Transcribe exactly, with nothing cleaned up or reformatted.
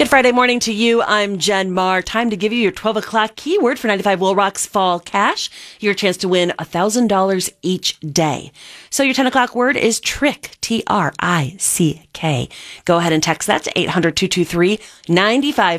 Good Friday morning to you. I'm Jen Marr. Time to give you your twelve o'clock keyword for ninety-five Will Rock's Fall Cash. Your chance to win one thousand dollars each day. So your ten o'clock word is trick, T R I C K. Go ahead and text that to eight hundred, two two three, nine five